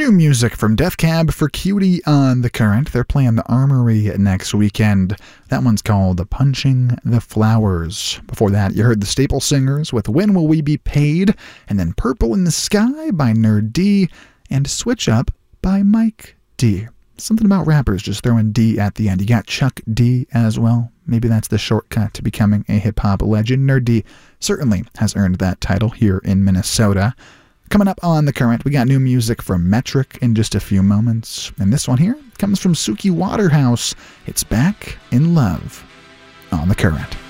New music from Death Cab for Cutie on The Current. They're playing the Armory next weekend. That one's called Punching the Flowers. Before that, you heard the Staple Singers with When Will We Be Paid? And then Purple in the Sky by Nerd D. And Switch Up by Mike D. Something about rappers just throwing D at the end. You got Chuck D as well. Maybe that's the shortcut to becoming a hip-hop legend. Nerd D certainly has earned that title here in Minnesota. Coming up on The Current, we got new music from Metric in just a few moments. And this one here comes from Suki Waterhouse. It's Back in Love on The Current.